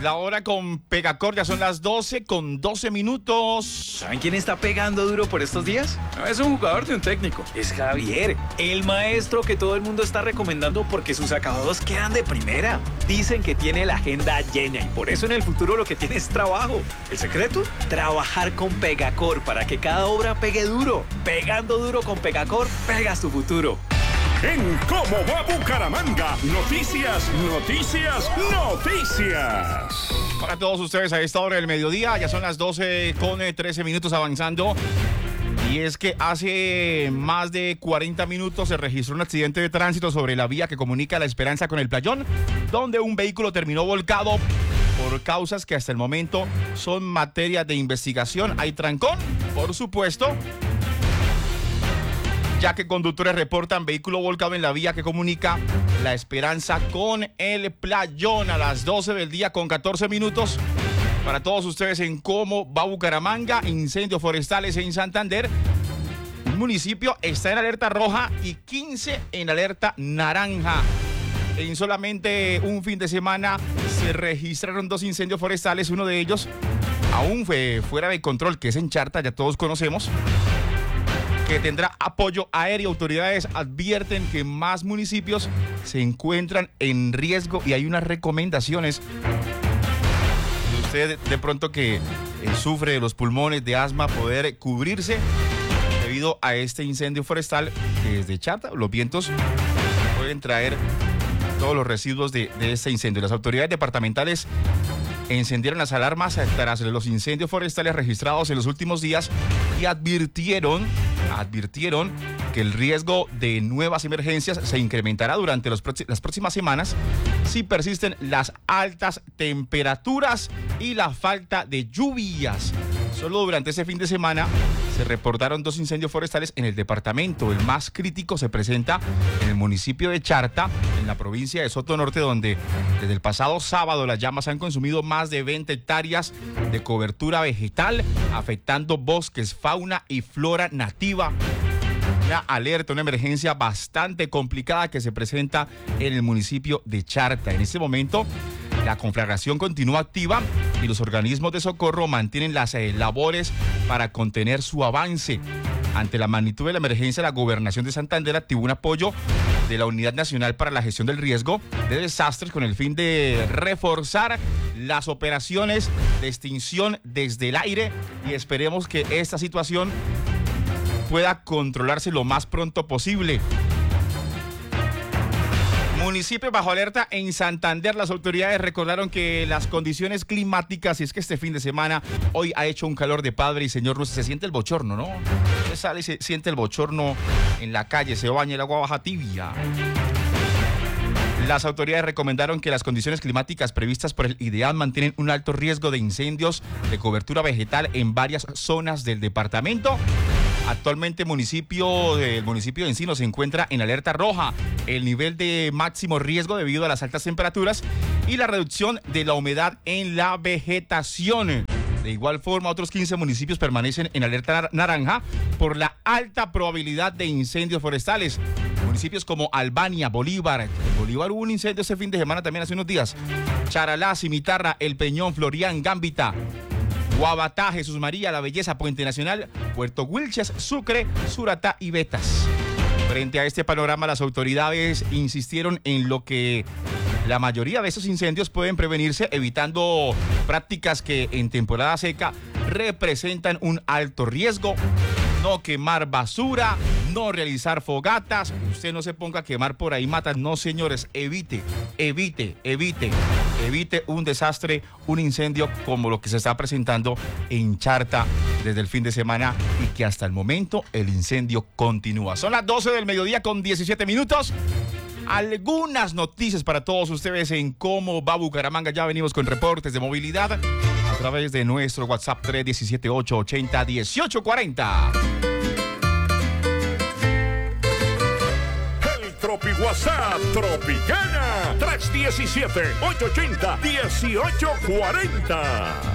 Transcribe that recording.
La hora con Pegacor, ya son las 12 con 12 minutos. ¿Saben quién está pegando duro por estos días? No es un jugador de un técnico, es Javier, el maestro que todo el mundo está recomendando porque sus acabados quedan de primera. Dicen que tiene la agenda llena y por eso en el futuro lo que tiene es trabajo. ¿El secreto? Trabajar con Pegacor para que cada obra pegue duro. Pegando duro con Pegacor, pegas tu futuro. En ¿Cómo va Bucaramanga? Noticias, noticias, noticias. Para todos ustedes a esta hora del mediodía, ya son las 12 con 13 minutos avanzando. Y es que hace más de 40 minutos se registró un accidente de tránsito sobre la vía que comunica La Esperanza con el Playón, donde un vehículo terminó volcado por causas que hasta el momento son materia de investigación. Hay trancón, por supuesto, ya que conductores reportan vehículo volcado en la vía que comunica La Esperanza con el Playón a las 12 del día con 14 minutos. Para todos ustedes en ¿Cómo va Bucaramanga? Incendios forestales en Santander. El municipio está en alerta roja y 15 en alerta naranja. En solamente un fin de semana se registraron 2 incendios forestales. Uno de ellos aún fue fuera de control, que es en Charta, ya todos conocemos, que tendrá apoyo aéreo. Autoridades advierten que más municipios se encuentran en riesgo y hay unas recomendaciones. Y usted de pronto que sufre de los pulmones, de asma, poder cubrirse debido a este incendio forestal que desde Charta los vientos pueden traer todos los residuos de este incendio. Las autoridades departamentales encendieron las alarmas tras los incendios forestales registrados en los últimos días y advirtieron que el riesgo de nuevas emergencias se incrementará durante las próximas semanas si persisten las altas temperaturas y la falta de lluvias. Solo durante ese fin de semana se reportaron 2 incendios forestales en el departamento. El más crítico se presenta en el municipio de Charta, en la provincia de Soto Norte, donde desde el pasado sábado las llamas han consumido más de 20 hectáreas de cobertura vegetal, afectando bosques, fauna y flora nativa. Una alerta, una emergencia bastante complicada que se presenta en el municipio de Charta. En este momento, la conflagración continúa activa y los organismos de socorro mantienen las labores para contener su avance. Ante la magnitud de la emergencia, la Gobernación de Santander activó un apoyo de la Unidad Nacional para la Gestión del Riesgo de Desastres con el fin de reforzar las operaciones de extinción desde el aire y esperemos que esta situación pueda controlarse lo más pronto posible. Municipio bajo alerta en Santander. Las autoridades recordaron que las condiciones climáticas, y es que este fin de semana, hoy ha hecho un calor de padre y señor, se siente el bochorno, ¿no? Se sale y se siente el bochorno en la calle, se baña, el agua baja tibia. Las autoridades recomendaron que las condiciones climáticas previstas por el IDEAM mantienen un alto riesgo de incendios de cobertura vegetal en varias zonas del departamento. Actualmente el municipio de Encino se encuentra en alerta roja. El nivel de máximo riesgo debido a las altas temperaturas y la reducción de la humedad en la vegetación. De igual forma, otros 15 municipios permanecen en alerta naranja por la alta probabilidad de incendios forestales. Municipios como Albania, Bolívar. En Bolívar hubo un incendio ese fin de semana también hace unos días. Charalá, Cimitarra, El Peñón, Florián, Gambita, Guabatá, Jesús María, La Belleza, Puente Nacional, Puerto Wilches, Sucre, Suratá y Betas. Frente a este panorama, las autoridades insistieron en lo que la mayoría de esos incendios pueden prevenirse evitando prácticas que en temporada seca representan un alto riesgo. No quemar basura, no realizar fogatas. Usted no se ponga a quemar por ahí matas. No, señores, evite un desastre, un incendio como lo que se está presentando en Charta desde el fin de semana y que hasta el momento el incendio continúa. Son las 12 del mediodía con 17 minutos. Algunas noticias para todos ustedes en ¿Cómo va Bucaramanga? Ya venimos con reportes de movilidad a través de nuestro WhatsApp 317-880-1840. Tropi WhatsApp Tropicana 317-880-1840.